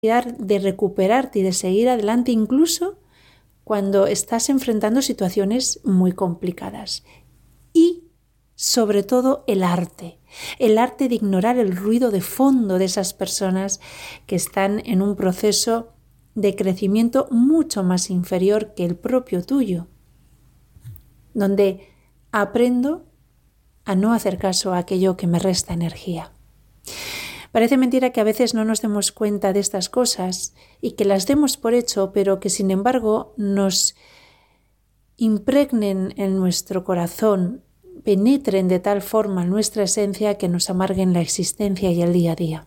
de recuperarte y de seguir adelante incluso cuando estás enfrentando situaciones muy complicadas. Y sobre todo el arte de ignorar el ruido de fondo de esas personas que están en un proceso de crecimiento mucho más inferior que el propio tuyo, donde aprendo a no hacer caso a aquello que me resta energía. Parece mentira que a veces no nos demos cuenta de estas cosas y que las demos por hecho, pero que sin embargo nos impregnen en nuestro corazón, penetren de tal forma en nuestra esencia que nos amarguen la existencia y el día a día.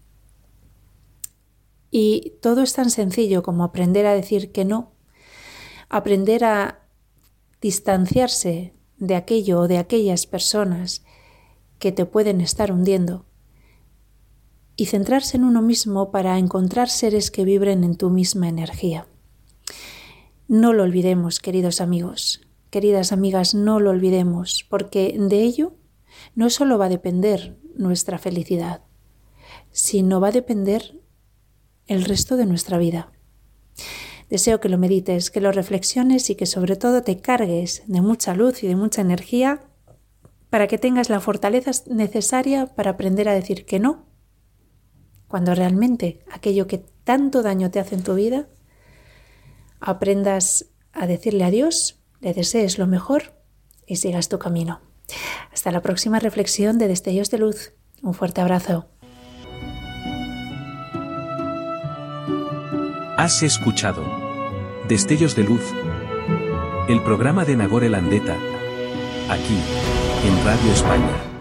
Y todo es tan sencillo como aprender a decir que no, aprender a distanciarse de aquello o de aquellas personas que te pueden estar hundiendo y centrarse en uno mismo para encontrar seres que vibren en tu misma energía. No lo olvidemos, queridos amigos, queridas amigas, no lo olvidemos, porque de ello no solo va a depender nuestra felicidad, sino va a depender el resto de nuestra vida. Deseo que lo medites, que lo reflexiones y que sobre todo te cargues de mucha luz y de mucha energía para que tengas la fortaleza necesaria para aprender a decir que no, cuando realmente aquello que tanto daño te hace en tu vida, aprendas a decirle adiós, le desees lo mejor y sigas tu camino. Hasta la próxima reflexión de Destellos de Luz. Un fuerte abrazo. Has escuchado Destellos de Luz, el programa de Nagore Landeta, aquí, en Radio España.